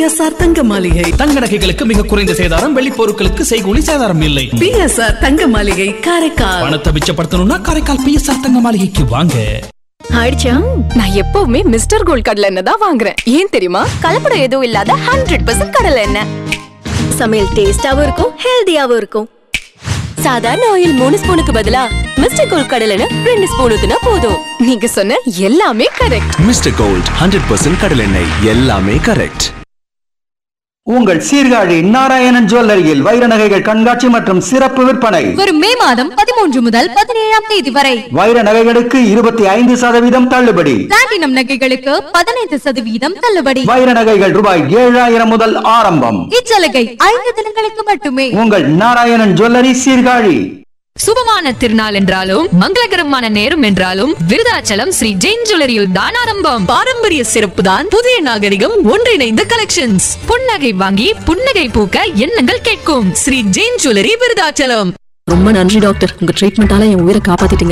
PSR தங்க மாளிகை தங்க நகைகளுக்கு மிக குறைந்த சேதாரம், வெள்ளி பொருட்களுக்கு செய்கூலி சேதாரம் இல்லை. பிஎஸ்ஆர் தங்க மாளிகை காரைக்கால். பணத்தை மிச்சப்படுத்தணும்னா காரைக்கால் பிஎஸ்ஆர் தங்க மாளிகைக்கு வாங்க. ஆயிடுச்சா? நான் எப்பவுமே மிஸ்டர் கோல்ட் கடலை எண்ணெய் தான் வாங்குறேன். ஏன் தெரியுமா? கலப்படம் எதுவும் இல்லாத 100% கடலை எண்ணெய். சமையல் டேஸ்டாவும் இருக்கும், ஹெல்தியாவும் இருக்கும். சாதாரண ஆயில் 3 ஸ்பூனுக்கு பதிலா மிஸ்டர் கோல்ட் கடலை எண்ணெய் 2 ஸ்பூன் ஊத்துனா போதும். நீங்க சொன்ன எல்லாமே கரெக்ட். மிஸ்டர் கோல்ட் 100% கடலை எண்ணெய், எல்லாமே கரெக்ட். உங்கள் சீர்காழி நாராயணன் ஜுவல்லரியில் வைர நகைகள் கண்காட்சி மற்றும் சிறப்பு விற்பனை வரும் மே மாதம் 13 முதல் 17ஆம் தேதி வரை. வைர நகைகளுக்கு 25% தள்ளுபடி. பிளாட்டினம் நகைகளுக்கு 15% தள்ளுபடி. வைர நகைகள் ரூபாய் 7000 முதல் ஆரம்பம். இச்சலுகை 5 தினங்களுக்கு மட்டுமே. உங்கள் நாராயணன் ஜுவல்லரி சீர்காழி. சுபமான திருநாள் என்றாலும் மங்களகரமான நேரம் என்றாலும் விருதாச்சலம் ஸ்ரீ ஜெயின் ஜுவல்லரியில் தான் ஆரம்பம். பாரம்பரிய சிறப்பு தான் புதிய நாகரிகம் ஒன்றிணைந்த கலெக்ஷன்ஸ். புன்னகை வாங்கி புன்னகை பூக்க எண்ணங்கள் கேட்கும் ஸ்ரீ ஜெயின் ஜுவல்லரி விருதாச்சலம். ரொம்ப நன்றி டாக்டர், உங்க ட்ரீட்மெண்டால என் உயிரை காப்பாத்திட்டீங்க.